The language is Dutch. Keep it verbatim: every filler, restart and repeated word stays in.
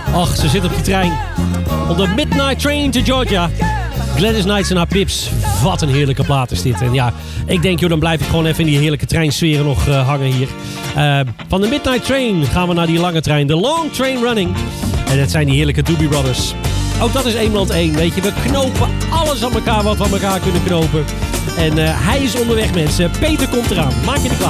Ach, ze zit op die trein. Op de Midnight Train to Georgia. Gladys Knights en haar Pips. Wat een heerlijke plaat is dit. En ja, ik denk, joh, dan blijf ik gewoon even in die heerlijke treinsferen nog uh, hangen hier. Uh, van de Midnight Train gaan we naar die lange trein. De Long Train Running. En dat zijn die heerlijke Doobie Brothers. Ook dat is één land één, weet je. We knopen alles aan elkaar wat we aan elkaar kunnen knopen. En uh, hij is onderweg, mensen. Peter komt eraan. Maak je niet klaar.